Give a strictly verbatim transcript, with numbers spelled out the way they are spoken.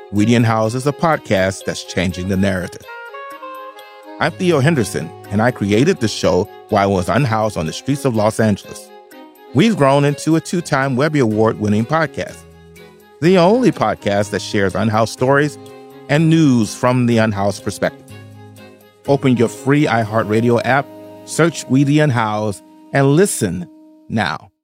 Weedy and House is a podcast that's changing the narrative. I'm Theo Henderson, and I created the show while I was unhoused on the streets of Los Angeles. We've grown into a two-time Webby Award-winning podcast, the only podcast that shares unhoused stories and news from the unhoused perspective. Open your free iHeartRadio app, search Weedy and House, and listen now.